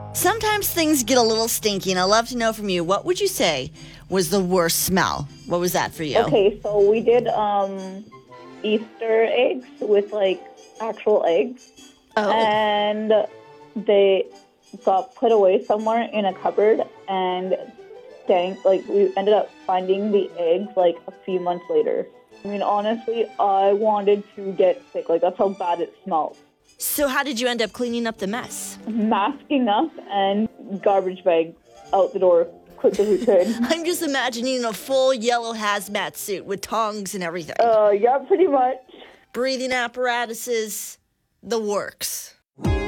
Sometimes things get a little stinky, and I'd love to know from you, what would you say was the worst smell? What was that for you? Okay, so we did Easter eggs with like actual eggs, Oh. and they got put away somewhere in a cupboard, and we ended up finding the eggs like a few months later. I mean, honestly, I wanted to get sick. Like, that's how bad it smelled. So how did you end up cleaning up the mess? Masking up and garbage bag out the door quick as we could. I'm just imagining a full yellow hazmat suit with tongs and everything. Yeah, pretty much. Breathing apparatuses, the works.